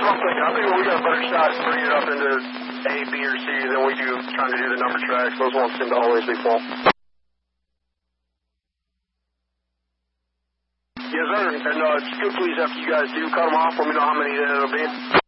I'm thinking. I think we got a better shot bringing it up into A, B, or C than we do trying to do the number tracks. Those won't seem to always be full. Yes, sir. And it's good, please, after you guys do cut them off, let me know how many it'll be.